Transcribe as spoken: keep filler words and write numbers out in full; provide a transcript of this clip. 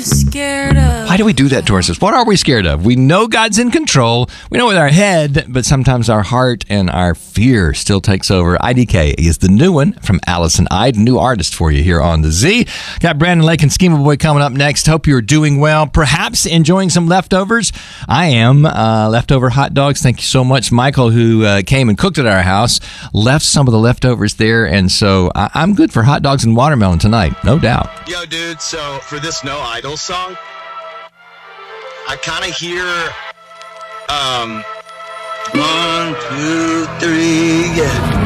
scared of? Why do we do that to ourselves? What are we scared of? We know God's in control. We know with our head, but sometimes our heart and our fear still takes over. I D K is the new one from Allison Ide, new artist for you here on the Z. Got Brandon Lake and Schema Boy coming up next. Hope you're doing well. Perhaps enjoying some leftovers. I am. Uh, leftover hot dogs. Thank you so much, Michael, who uh, came and cooked at our house. Left some of the leftovers there, and so I- I'm good for hot dogs and watermelon tonight, no doubt. Yo, dude, so for this No Idol song, I kind of hear, um, one, two, three, yeah.